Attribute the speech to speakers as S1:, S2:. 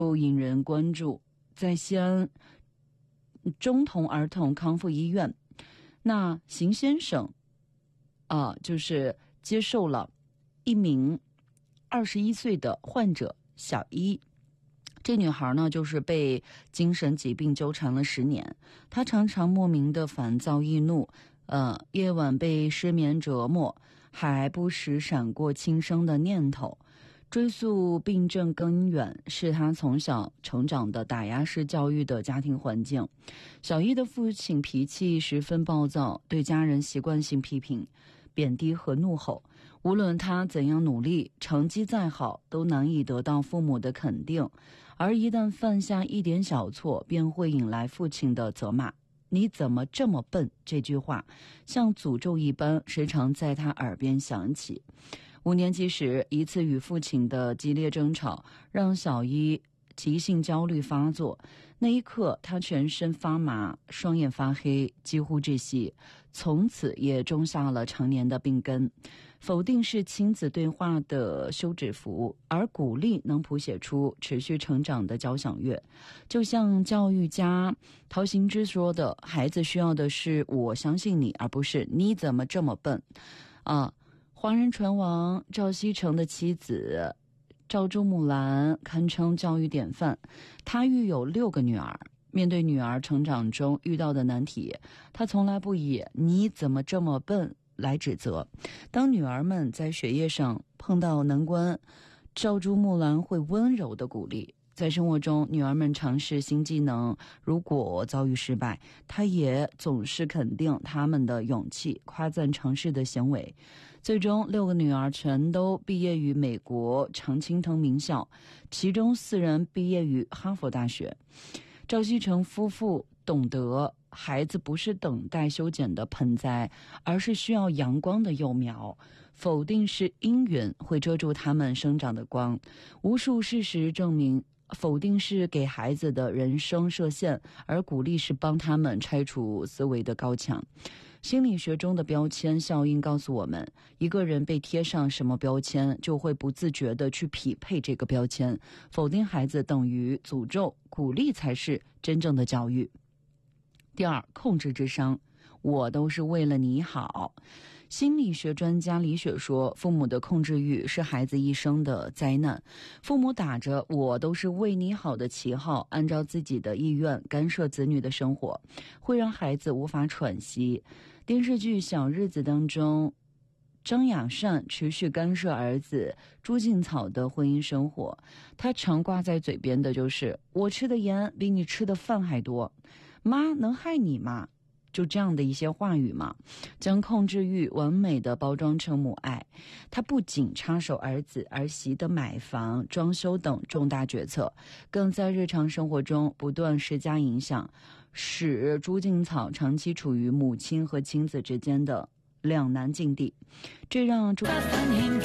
S1: 引人关注。在西安中童儿童康复医院，那邢先生就是接受了一名21岁的患者小一。这女孩呢，就是被精神疾病纠缠了10年，她常常莫名的烦躁易怒，夜晚被失眠折磨，还不时闪过轻生的念头。追溯病症根源是她从小成长的打压式教育的家庭环境。小一的父亲脾气十分暴躁，对家人习惯性批评、贬低和怒吼，无论他怎样努力，成绩再好，都难以得到父母的肯定，而一旦犯下一点小错，便会引来父亲的责骂。你怎么这么笨？这句话像诅咒一般，时常在他耳边响起。5年级时，一次与父亲的激烈争吵，让小一急性焦虑发作，那一刻他全身发麻，双眼发黑，几乎窒息，从此也种下了常年的病根。否定是亲子对话的休止符，而鼓励能谱写出持续成长的交响乐。就像教育家陶行知说的，孩子需要的是我相信你，而不是你怎么这么笨。华人船王赵锡成的妻子赵珠木兰堪称教育典范，她育有6个女儿，面对女儿成长中遇到的难题，她从来不以你怎么这么笨来指责。当女儿们在学业上碰到难关，赵珠木兰会温柔地鼓励。在生活中，女儿们尝试新技能，如果遭遇失败，她也总是肯定她们的勇气，夸赞尝试的行为。最终6个女儿全都毕业于美国常青藤名校，其中4人毕业于哈佛大学。赵锡成夫妇懂得，孩子不是等待修剪的盆栽，而是需要阳光的幼苗。否定是阴云，会遮住他们生长的光。无数事实证明，否定是给孩子的人生设限，而鼓励是帮他们拆除思维的高墙。心理学中的标签效应告诉我们，一个人被贴上什么标签，就会不自觉地去匹配这个标签。否定孩子等于诅咒，鼓励才是真正的教育。第2，控制智商，我都是为了你好。心理学专家李雪说，父母的控制欲是孩子一生的灾难。父母打着我都是为你好的旗号，按照自己的意愿干涉子女的生活，会让孩子无法喘息。电视剧《小日子》当中，张雅善持续干涉儿子朱静草的婚姻生活，他常挂在嘴边的就是我吃的盐比你吃的饭还多，妈能害你吗？就这样的一些话语嘛，将控制欲完美的包装成母爱。他不仅插手儿子儿媳的买房、装修等重大决策，更在日常生活中不断施加影响，使朱静草长期处于母亲和亲子之间的两难境地。这让朱